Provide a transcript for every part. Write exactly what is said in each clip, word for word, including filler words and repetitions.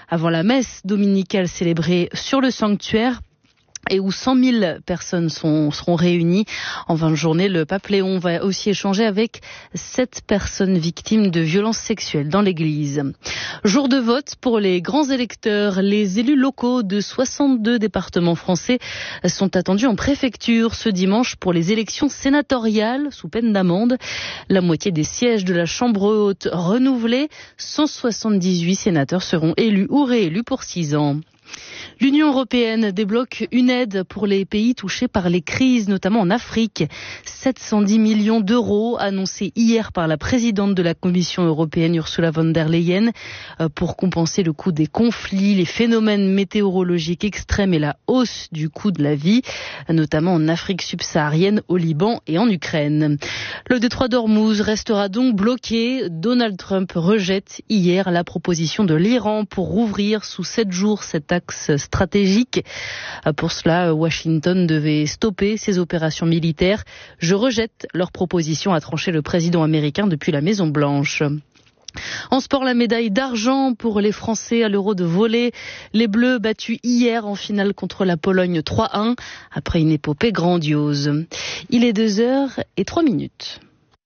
avant la messe dominicale célébrée sur le sanctuaire, et où cent mille personnes sont, seront réunies en fin de journée. Le pape Léon va aussi échanger avec sept personnes victimes de violences sexuelles dans l'église. Jour de vote pour les grands électeurs. Les élus locaux de soixante-deux départements français sont attendus en préfecture ce dimanche pour les élections sénatoriales sous peine d'amende. La moitié des sièges de la Chambre haute renouvelés, cent soixante-dix-huit sénateurs seront élus ou réélus pour six ans. L'Union européenne débloque une aide pour les pays touchés par les crises, notamment en Afrique. sept cent dix millions d'euros annoncés hier par la présidente de la Commission européenne, Ursula von der Leyen, pour compenser le coût des conflits, les phénomènes météorologiques extrêmes et la hausse du coût de la vie, notamment en Afrique subsaharienne, au Liban et en Ukraine. Le détroit d'Ormuz restera donc bloqué. Donald Trump rejette hier la proposition de l'Iran pour rouvrir sous sept jours cet axe stratégique. Pour cela, Washington devait stopper ses opérations militaires. Je rejette leur proposition, a tranché le président américain depuis la Maison-Blanche. En sport, la médaille d'argent pour les Français à l'Euro de volley. Les Bleus battus hier en finale contre la Pologne trois un après une épopée grandiose. Il est deux heures et trois minutes.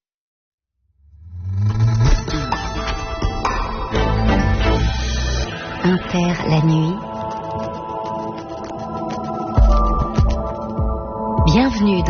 Inter la nuit. Bienvenue dans